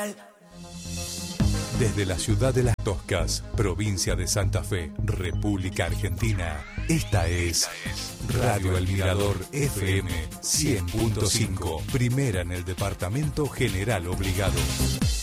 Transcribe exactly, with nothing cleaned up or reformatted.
Desde la ciudad de Las Toscas, provincia de Santa Fe, República Argentina, esta es Radio El Mirador F M cien punto cinco, primera en el departamento General Obligado.